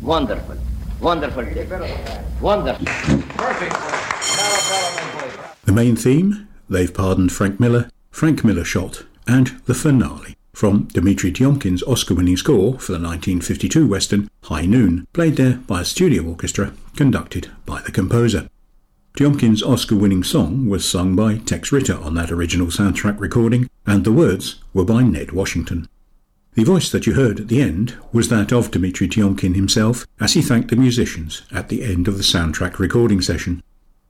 Wonderful. Wonderful. Wonderful. Perfect. The main theme, They've Pardoned Frank Miller Shot, and the finale, from Dmitri Tiomkin's Oscar-winning score for the 1952 western High Noon, played there by a studio orchestra conducted by the composer. Tiomkin's Oscar-winning song was sung by Tex Ritter on that original soundtrack recording, and the words were by Ned Washington. The voice that you heard at the end was that of Dmitri Tiomkin himself as he thanked the musicians at the end of the soundtrack recording session.